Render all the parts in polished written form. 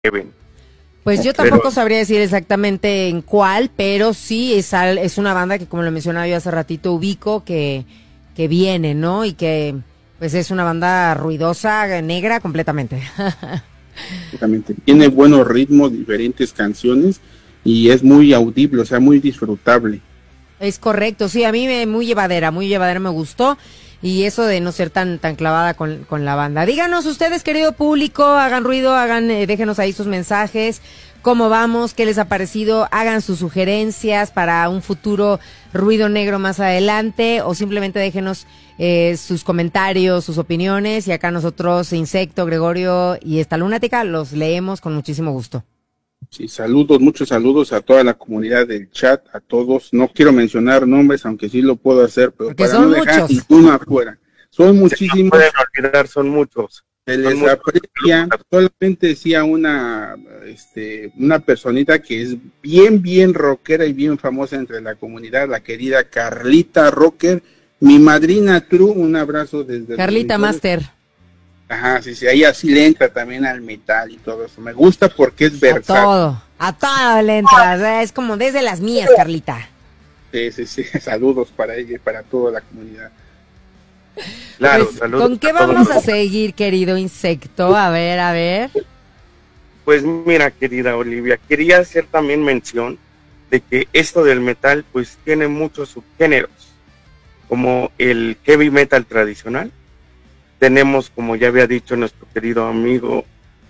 Kevin. Pues yo tampoco sabría decir exactamente en cuál, pero sí es una banda que, como lo mencionaba yo hace ratito, ubico que viene, ¿no? Y que pues es una banda ruidosa, negra completamente. Exactamente. Tiene buenos ritmos, diferentes canciones y es muy audible, o sea, muy disfrutable. Es correcto, sí, a mí muy llevadera me gustó. Y eso de no ser tan clavada con la banda. Díganos ustedes, querido público, hagan ruido, déjenos ahí sus mensajes, cómo vamos, qué les ha parecido, hagan sus sugerencias para un futuro Ruido Negro más adelante, o simplemente déjenos sus comentarios, sus opiniones, y acá nosotros, Insecto, Gregorio y esta lunática, los leemos con muchísimo gusto. Sí, saludos, muchos saludos a toda la comunidad del chat, a todos. No quiero mencionar nombres, aunque sí lo puedo hacer, pero porque para son no dejar muchos. ninguno afuera. Son muchísimos. No pueden olvidar, son muchos. Se les aprecia. Solamente decía una personita que es bien rockera y bien famosa entre la comunidad, la querida Carlita Rocker, mi madrina True, un abrazo desde Carlita Master. Ajá, sí, ahí así le entra también al metal y todo eso. Me gusta porque es versátil. A todo le entra, es como desde las mías, Carlita. Sí, saludos para ella y para toda la comunidad. Claro, pues, saludos. ¿con qué vamos a seguir, querido Insecto? A ver. Pues mira, querida Olivia, quería hacer también mención de que esto del metal pues tiene muchos subgéneros, como el heavy metal tradicional. Tenemos, como ya había dicho nuestro querido amigo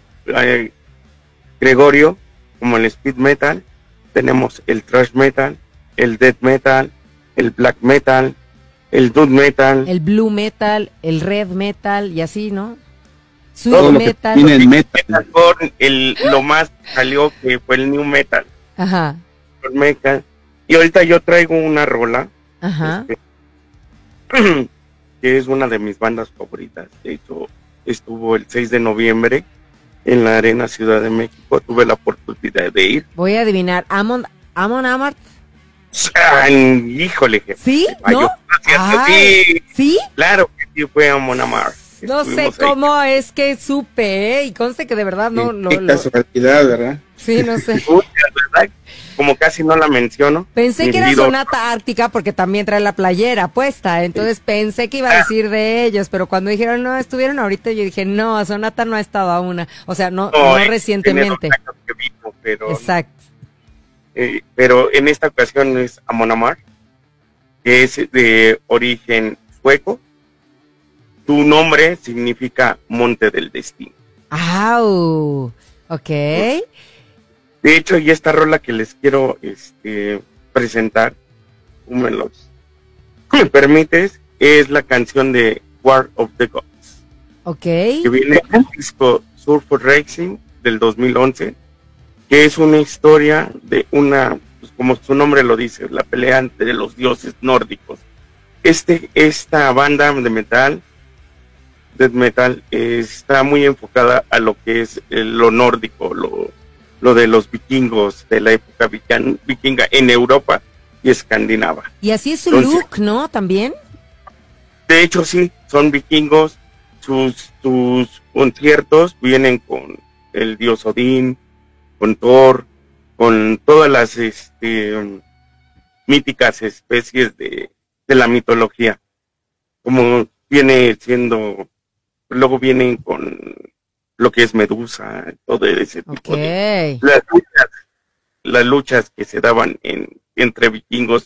Gregorio, como el speed metal. Tenemos el thrash metal, el death metal, el black metal, el doom metal, el blue metal, el red metal y así, ¿no? Todo metal. El metal. Lo más salió que fue el new metal. Ajá. El metal. Y ahorita yo traigo una rola. Ajá. Que es una de mis bandas favoritas. De hecho, estuvo el 6 de noviembre en la Arena Ciudad de México. Tuve la oportunidad de ir. Voy a adivinar. Amon Amarth. Híjole. ¿Sí? ¿No? Sí. ¿Sí? Claro que sí fue Amon Amarth. No sé cómo ahí. Es que supe, y conste que de verdad no lo... Qué casualidad, ¿verdad? Sí, no sé. ¿Verdad? Como casi no la menciono. Pensé que era Sonata Ártica porque también trae la playera puesta, entonces pensé que iba a decir de ellos, pero cuando dijeron no, estuvieron ahorita, yo dije no, Sonata no ha estado aún, o sea, no recientemente. Pero, exacto. Pero en esta ocasión es Amon Amarth, que es de origen sueco. Tu nombre significa Monte del Destino. ¡Au! Ok. De hecho, y esta rola que les quiero presentar, me permites, es la canción de War of the Gods. Ok. Que viene del disco Surfer Racing del 2011, que es una historia de una, pues como su nombre lo dice, la pelea entre los dioses nórdicos. Esta banda de metal, death metal, está muy enfocada a lo que es lo nórdico, lo de los vikingos de la época vikinga en Europa y escandinava. Y así es su look, ¿no? También. De hecho, sí, son vikingos. Sus conciertos vienen con el dios Odín, con Thor, con todas las míticas especies de la mitología. Como viene siendo, luego vienen con lo que es Medusa, todo ese tipo de las luchas que se daban entre vikingos,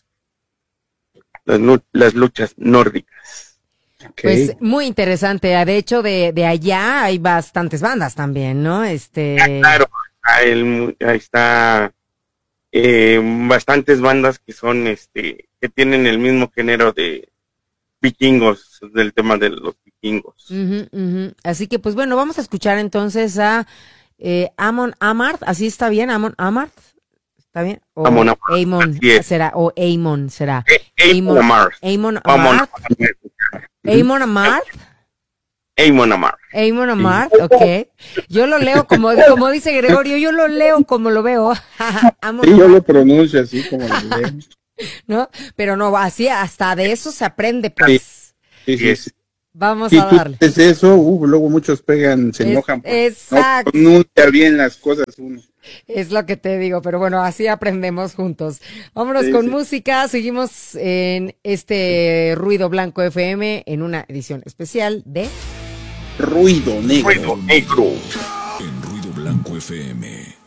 las luchas nórdicas. Okay. Pues muy interesante. De hecho, de allá hay bastantes bandas también, ¿no? Claro, ahí está bastantes bandas que son que tienen el mismo género de vikingos, del tema de los vikingos. Así que pues bueno, vamos a escuchar entonces a Amon Amarth, así está bien, Amon Amarth, ¿está bien? O Amon será, o Amon será. Amon Amarth. Amon Amarth. Amon Amarth. Amon Amarth. Amon Amarth, ok. Yo lo leo como dice Gregorio, yo lo leo como lo veo. Sí, yo lo pronuncio así como lo leo. ¿No? Pero no, así hasta de eso se aprende, pues. Sí. Vamos si a darle. Es eso, luego muchos se enojan. Exacto. No pronuncia bien las cosas uno. Es lo que te digo, pero bueno, así aprendemos juntos. Vámonos con música, seguimos en este Ruido Blanco FM en una edición especial de Ruido Negro. Ruido Negro. En Ruido Blanco FM.